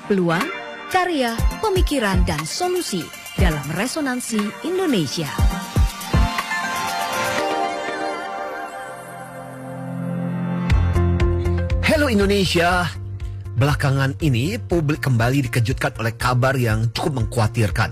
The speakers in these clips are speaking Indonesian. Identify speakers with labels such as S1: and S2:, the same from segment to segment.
S1: peluang, karya, pemikiran, dan solusi dalam Resonansi Indonesia.
S2: Halo Indonesia, belakangan ini publik kembali dikejutkan oleh kabar yang cukup mengkhawatirkan.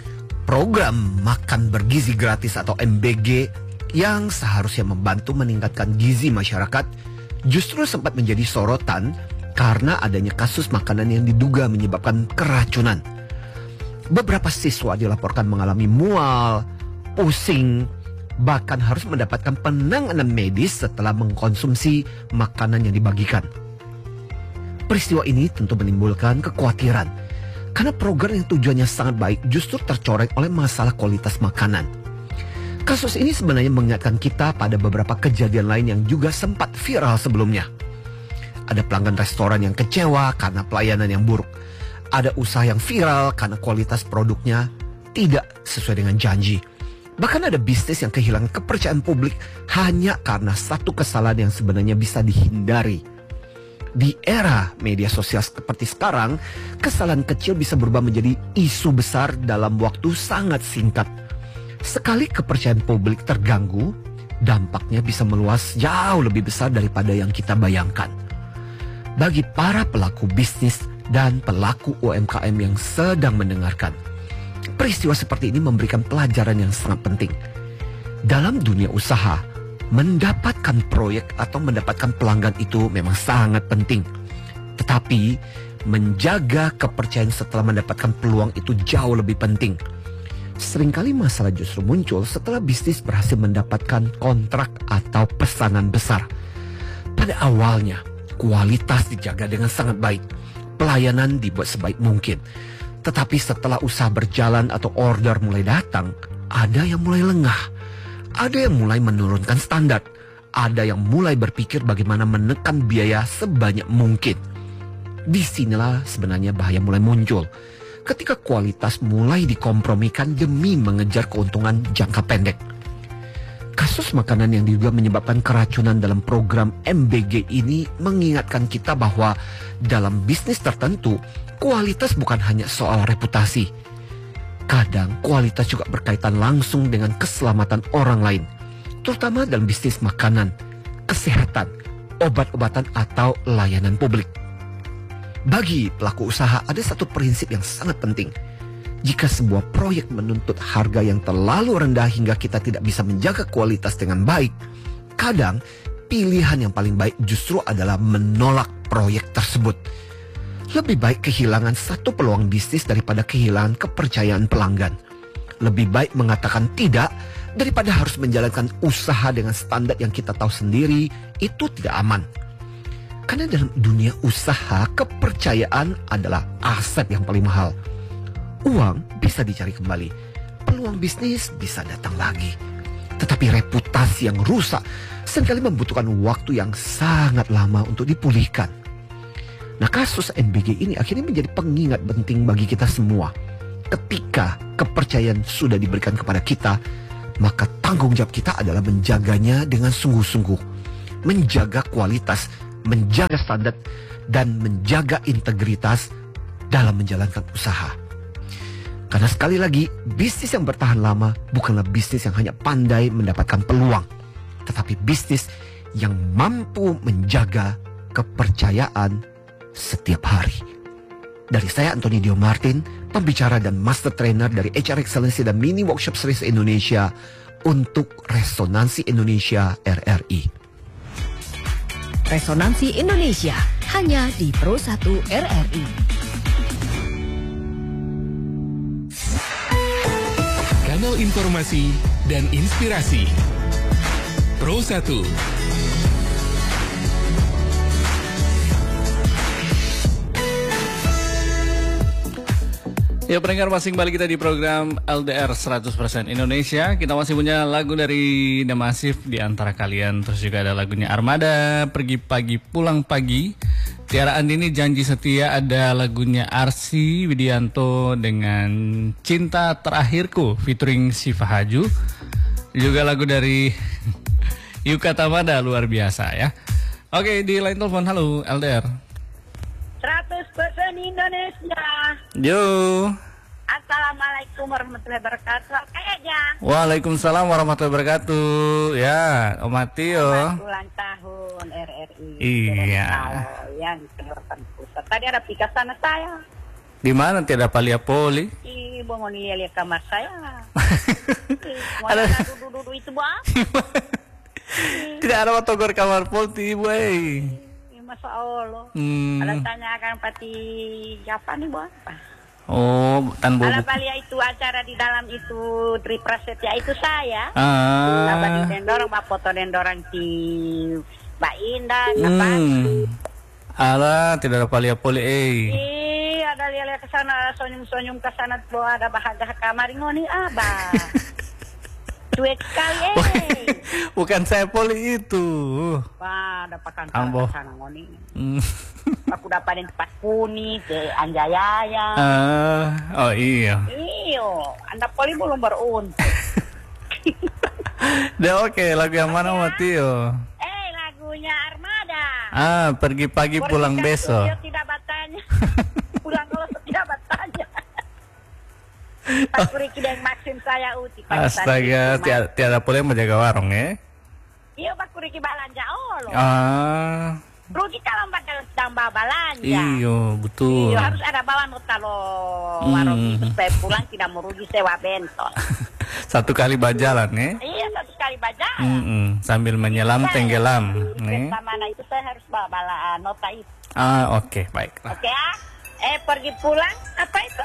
S2: Program makan bergizi gratis atau MBG yang seharusnya membantu meningkatkan gizi masyarakat justru sempat menjadi sorotan karena adanya kasus makanan yang diduga menyebabkan keracunan. Beberapa siswa dilaporkan mengalami mual, pusing, bahkan harus mendapatkan penanganan medis setelah mengkonsumsi makanan yang dibagikan. Peristiwa ini tentu menimbulkan kekhawatiran karena program yang tujuannya sangat baik justru tercoreng oleh masalah kualitas makanan. Kasus ini sebenarnya mengingatkan kita pada beberapa kejadian lain yang juga sempat viral sebelumnya. Ada pelanggan restoran yang kecewa karena pelayanan yang buruk. Ada usaha yang viral karena kualitas produknya tidak sesuai dengan janji. Bahkan ada bisnis yang kehilangan kepercayaan publik hanya karena satu kesalahan yang sebenarnya bisa dihindari. Di era media sosial seperti sekarang, kesalahan kecil bisa berubah menjadi isu besar dalam waktu sangat singkat. Sekali kepercayaan publik terganggu, dampaknya bisa meluas jauh lebih besar daripada yang kita bayangkan. Bagi para pelaku bisnis dan pelaku UMKM yang sedang mendengarkan, peristiwa seperti ini memberikan pelajaran yang sangat penting. Dalam dunia usaha, mendapatkan proyek atau mendapatkan pelanggan itu memang sangat penting. Tetapi, menjaga kepercayaan setelah mendapatkan peluang itu jauh lebih penting. Seringkali masalah justru muncul setelah bisnis berhasil mendapatkan kontrak atau pesanan besar. Pada awalnya, kualitas dijaga dengan sangat baik. Pelayanan dibuat sebaik mungkin. Tetapi setelah usaha berjalan atau order mulai datang, ada yang mulai lengah. Ada yang mulai menurunkan standar. Ada yang mulai berpikir bagaimana menekan biaya sebanyak mungkin. Disinilah sebenarnya bahaya mulai muncul. Ketika kualitas mulai dikompromikan demi mengejar keuntungan jangka pendek. Kasus makanan yang diduga menyebabkan keracunan dalam program MBG ini mengingatkan kita bahwa dalam bisnis tertentu, kualitas bukan hanya soal reputasi. Kadang kualitas juga berkaitan langsung dengan keselamatan orang lain, terutama dalam bisnis makanan, kesehatan, obat-obatan atau layanan publik. Bagi pelaku usaha ada satu prinsip yang sangat penting. Jika sebuah proyek menuntut harga yang terlalu rendah hingga kita tidak bisa menjaga kualitas dengan baik, kadang pilihan yang paling baik justru adalah menolak proyek tersebut. Lebih baik kehilangan satu peluang bisnis daripada kehilangan kepercayaan pelanggan. Lebih baik mengatakan tidak daripada harus menjalankan usaha dengan standar yang kita tahu sendiri itu tidak aman. Karena dalam dunia usaha, kepercayaan adalah aset yang paling mahal. Uang bisa dicari kembali, peluang bisnis bisa datang lagi. Tetapi reputasi yang rusak seringkali membutuhkan waktu yang sangat lama untuk dipulihkan. Nah, kasus MBG ini akhirnya menjadi pengingat penting bagi kita semua. Ketika kepercayaan sudah diberikan kepada kita, maka tanggung jawab kita adalah menjaganya dengan sungguh-sungguh. Menjaga kualitas, menjaga standar, dan menjaga integritas dalam menjalankan usaha. Karena sekali lagi, bisnis yang bertahan lama bukanlah bisnis yang hanya pandai mendapatkan peluang, tetapi bisnis yang mampu menjaga kepercayaan setiap hari. Dari saya, Anthony Dio Martin, pembicara dan master trainer dari HR Excellency dan Mini Workshop Series Indonesia untuk Resonansi Indonesia RRI.
S1: Resonansi Indonesia hanya di Pro 1 RRI.
S3: Kanal informasi dan inspirasi Pro 1.
S4: Ya, pendengar, masing balik kita di program LDR 100% Indonesia. Kita masih punya lagu dari The Massive di antara kalian. Terus juga ada lagunya Armada, Pergi Pagi Pulang Pagi. Tiara Andini, Janji Setia. Ada lagunya Arsy Widianto dengan Cinta Terakhirku featuring Siva Haju. Juga lagu dari Yuka Tamada, luar biasa ya. Oke, di line telepon. Halo LDR
S5: 100 100% Indonesia.
S4: Yo.
S5: Assalamualaikum warahmatullahi wabarakatuh. Kayaknya.
S4: Waalaikumsalam warahmatullahi wabarakatuh. Ya, Om Matio.
S5: Ulang tahun RRI.
S4: Iya.
S5: Yang ke-8 pusat. Tadi ada pika sana saya.
S4: Di mana tidak palia poli?
S5: Ih, bangun lihat kamar saya.
S4: Ada
S5: Duduk itu bang.
S4: tidak ada togor kamar poli, ibu.
S5: Masya Allah. Ada tanyakan pati siapa nih bang?
S4: Oh, tan bobo.
S5: Ala palia itu acara di dalam itu Tri Prasetya itu saya.
S4: Ah.
S5: Di dendorong, foto dendorong di Mbak Indah, apa?
S4: Ala tidak ada palia poli,
S5: Ada lihat ke sana, sonyum-sonyum ke sana tuh ada bahagia kamar ngoni abah. Duit sekali
S4: Bukan saya poli itu.
S5: Wah, ada pakan
S4: Ambo.
S5: ke sana ngoni. Aku dapatin tempat kuning ke Anjayaya.
S4: Oh iya.
S5: Iyo, Anda poli belum beruntung.
S4: Oke, lagu yang mana Matio?
S5: Lagunya Armada.
S4: Pergi pagi pulang besok.
S5: Tidak bertanya. Pulang kalau tidak bertanya. Pak Kuriki dan Maxim saya uti.
S4: Astaga, tiada poli yang menjaga warung ya?
S5: Iya, Pak Kuriki balanja Allah. Rugi kalau bakal tambah balanja.
S4: Iya, betul.
S5: Iya, harus ada bawa nota loh. Warung itu supaya pulang tidak merugi sewa bentol.
S4: Satu kali bajalan ya?
S5: Iya, satu kali bajalan.
S4: Sambil menyelam tenggelam.
S5: Mana itu saya harus bawa bala nota itu.
S4: Oke, baiklah.
S5: Oke ya. Pergi pulang apa itu?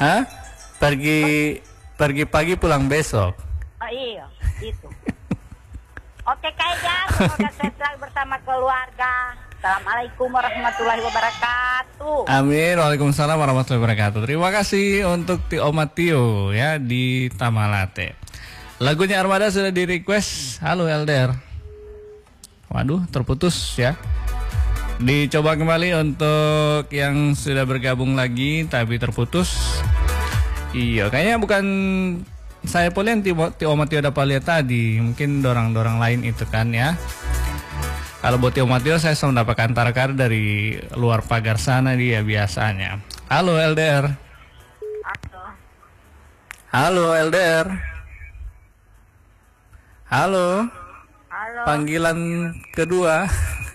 S4: Pergi pagi pulang besok.
S5: Oh iya, itu. Oke kayaknya, semoga saya selalu bersama keluarga. Assalamualaikum warahmatullahi wabarakatuh.
S4: Amin. Waalaikumsalam warahmatullahi wabarakatuh. Terima kasih untuk Tio Matio ya di Tamalate. Lagunya Armada sudah di request. Halo Elder. Waduh, terputus ya. Dicoba kembali untuk yang sudah bergabung lagi tapi terputus. Iya, kayaknya bukan saya poli yang Tio Matio dapat lihat tadi. Mungkin dorang-dorang lain itu kan ya. Kalau buat Tio Matio saya selalu mendapatkan antar dari luar pagar sana dia biasanya. Halo LDR. Halo LDR. Halo. Panggilan kedua.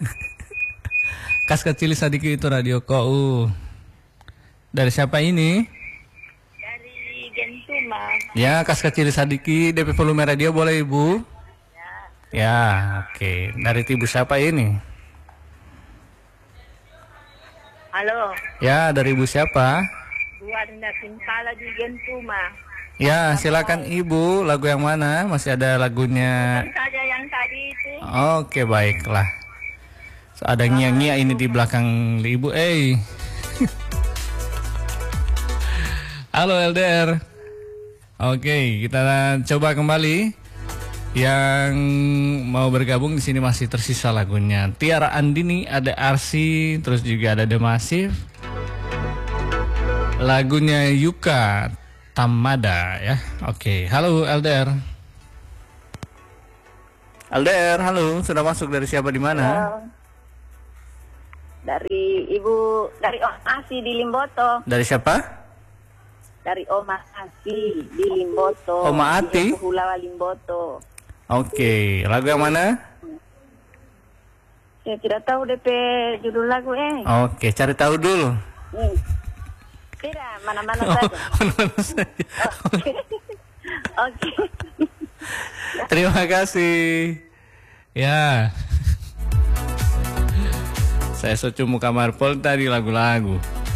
S4: Kas kecil sadiki itu radio KU. Dari siapa ini?
S5: Dari Gentuma.
S4: Ya, Kas kecil sadiki DP volume radio boleh Ibu? Ya, oke. Dari ibu siapa ini?
S5: Halo.
S4: Ya, dari ibu siapa?
S5: Buana Simpala di Gentuma.
S4: Ya, silakan Ibu. Lagu yang mana? Masih ada lagunya.
S5: Saja yang tadi itu.
S4: Oke, baiklah. So, ada ngia-ngia ini di belakang Ibu. Halo LDR. Oke, kita coba kembali. Yang mau bergabung di sini masih tersisa lagunya Tiara Andini, ada Arsi, terus juga ada The Massive. Lagunya Yuka Tamada ya. Oke, halo LDR. LDR, halo, sudah masuk dari siapa di mana?
S5: Dari Ibu, dari Om Asi di Limboto.
S4: Dari siapa?
S5: Dari Om Asi di Limboto.
S4: Om Ati?
S5: Di Hulawa Limboto.
S4: Oke, lagu yang mana?
S5: Saya tidak tahu DP judul lagu
S4: Oke, cari tahu dulu.
S5: Tidak, mana-mana saja.
S4: Mana-mana saja.
S5: Oke.
S4: Terima kasih. Ya. Saya secumu kamar pol tadi lagu-lagu.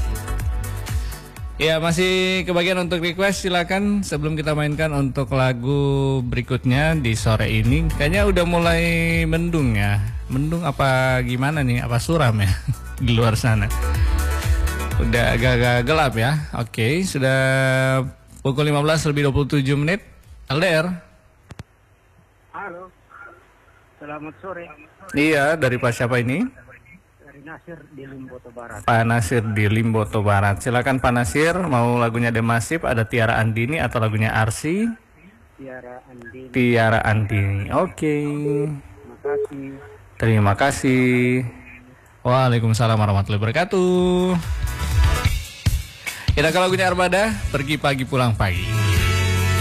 S4: Ya, masih kebagian untuk request, silakan sebelum kita mainkan untuk lagu berikutnya di sore ini. Kayaknya udah mulai mendung ya. Mendung apa gimana nih? Apa suram ya di luar sana? Udah agak-agak gelap ya. Oke, sudah pukul 15:27. LDR.
S6: Halo. Selamat sore.
S4: Iya, dari Pak siapa ini?
S6: Nasir di Limboto Barat.
S4: Pak Nasir di Limboto Barat. Silakan Pak Nasir, mau lagunya The Massive, ada Tiara Andini atau lagunya Arsi?
S6: Tiara Andini.
S4: Tiara Andini. Oke.
S6: Terima kasih.
S4: Terima kasih. Waalaikumsalam warahmatullahi wabarakatuh. Kita kalau lagunya Armada, pergi pagi pulang pagi.